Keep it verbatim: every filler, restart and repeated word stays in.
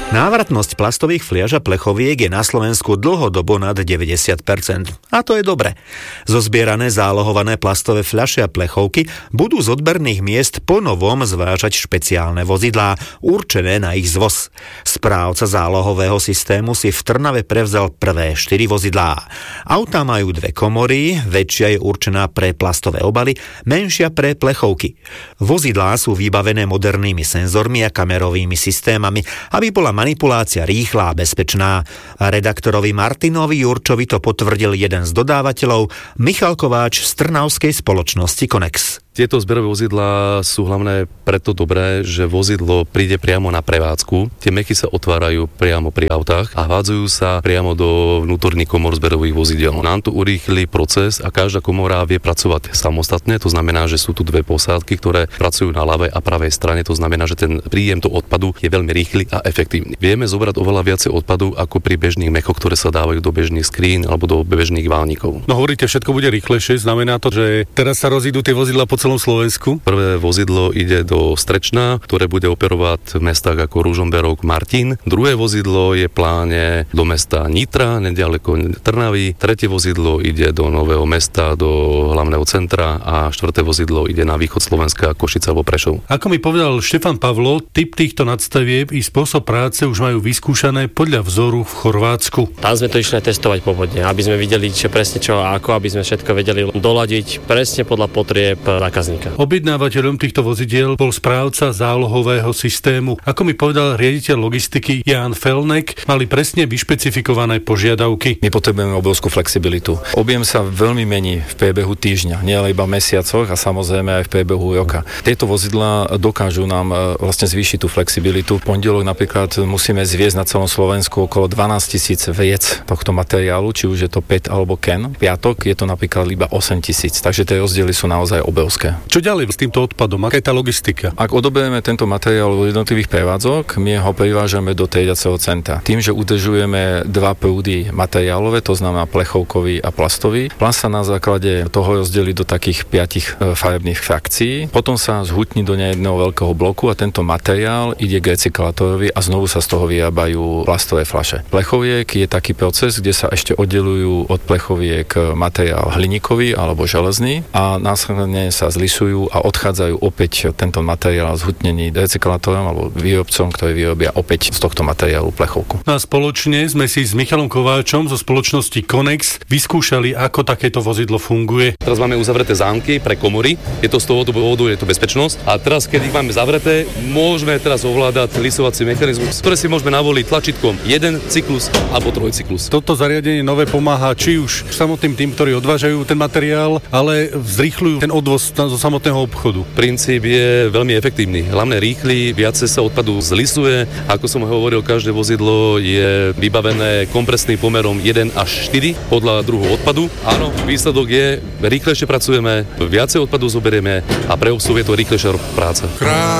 Návratnosť plastových fliaž a plechoviek je na Slovensku dlhodobo nad deväťdesiat percent. A to je dobre. Zozbierané zálohované plastové fľaše a plechovky budú z odberných miest ponovom zvážať špeciálne vozidlá určené na ich zvoz. Správca zálohového systému si v Trnave prevzal prvé štyri vozidlá. Autá majú dve komory, väčšia je určená pre plastové obaly, menšia pre plechovky. Vozidlá sú vybavené modernými senzormi a kamerovými systémami, aby bola manipulácia rýchla a bezpečná. Redaktorovi Martinovi Jurčovi to potvrdil jeden z dodávateľov, Michal Kováč z trnavskej spoločnosti Konex. Tieto zberové vozidlá sú hlavne preto dobré, že vozidlo príde priamo na prevádzku, tie mechy sa otvárajú priamo pri autách a hádzajú sa priamo do vnútorných komor zberových vozidel. Nám to urýchli proces a každá komora vie pracovať samostatne, to znamená, že sú tu dve posádky, ktoré pracujú na ľavej a pravej strane, to znamená, že ten príjem toho odpadu je veľmi rýchly a efektívny. Vieme zobrať oveľa viacej odpadu ako pri bežných mechoch, ktoré sa dávajú do bežných skrín alebo do bežných válnikov. No hovoríte, všetko bude rýchlejšie, znamená to, že teraz sa rozídu tie vozidlá po celom Slovensku? Prvé vozidlo ide do Strečna, ktoré bude operovať v mestách ako Ružomberok, Martin. Druhé vozidlo je v pláne do mesta Nitra, neďaleko Trnavy. Tretie vozidlo ide do Nového Mesta, do hlavného centra a štvrté vozidlo ide na východ Slovenska, Košice alebo Prešov. Ako mi povedal Štefan Pavlo, typ týchto nadstavieb i spôsob práce už majú vyskúšané podľa vzoru v Chorvátsku. Tam sme to išli testovať pôvodne, aby sme videli, čo presne čo a ako, aby sme všetko vedeli doladiť presne podľa potrieb zákazníka. Objednávateľom týchto vozidiel bol správca zálohového systému. Ako mi povedal riaditeľ logistiky Ján Felnek, mali presne vyšpecifikované požiadavky. My potrebujeme obrovskú flexibilitu. Objem sa veľmi mení v priebehu týždňa, nie len iba v mesiacoch a samozrejme aj v priebehu roka. Tieto vozidlá dokážu nám vlastne zvýšiť tú flexibilitu. V pondelok napríklad musíme zviesť na celom Slovensku okolo dvanásť tisíc vriec tohto materiálu, či už je to pé é té alebo ken. V piatok je to napríklad iba osem tisíc, takže tie rozdiely sú naozaj obrovské. Čo ďalej s týmto odpadom? Aká je tá logistika? Ak odoberieme tento materiál od jednotlivých prevádzok, my ho privážame do triediaceho centra. Tým, že udržujeme dva prúdy materiálové, to znamená plechovkový a plastový, plast sa na základe toho rozdelí do takých piatich farebných frakcií. Potom sa zhutní do jedného veľkého bloku a tento materiál ide k recyklátorovi a znovu sa z toho vyrábajú plastové fľaše. Plechoviek je taký proces, kde sa ešte oddelujú od plechoviek materiál hliníkový alebo železný a následne sa zlisujú a odchádzajú opäť tento materiál zhutnený recyklátorom alebo výrobcom, ktorí vyrobia opäť z tohto materiálu plechovku. A spoločne sme si s Michalom Kováčom zo spoločnosti Konex vyskúšali, ako takéto vozidlo funguje. Teraz máme uzavreté zámky pre komory, je to z toho dôvodu, je to bezpečnosť a teraz, keď ich máme zavreté, môžeme teraz ovládať lisovací mechanizmus, ktoré si môžeme navoliť tlačítkom jeden cyklus alebo trojcyklus. Toto zariadenie nové pomáha či už samotným tým, ktorí odvážajú ten materiál, ale zrýchľujú ten odvoz zo samotného obchodu. Princíp je veľmi efektívny, hlavne rýchly, viacej sa odpadu zlisuje. Ako som hovoril, každé vozidlo je vybavené kompresným pomerom jeden až štyri podľa druhu odpadu. Áno, výsledok je, rýchlejšie pracujeme, viacej odpadu zoberieme a pre obsluh je to rýchlejšia práca.